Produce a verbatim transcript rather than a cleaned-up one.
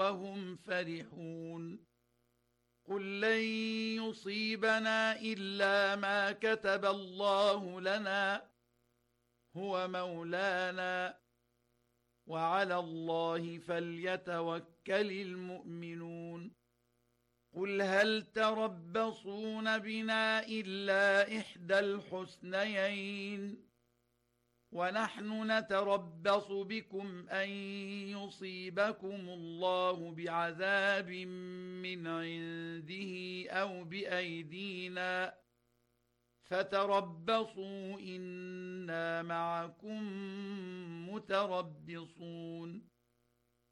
وهم فرحون قل لن يصيبنا إلا ما كتب الله لنا هو مولانا وعلى الله فليتوكل المؤمنون قل هل تربصون بنا إلا إحدى الحسنيين ونحن نتربص بكم أن يصيبكم الله بعذاب من عنده أو بأيدينا فتربصوا إنا معكم متربصون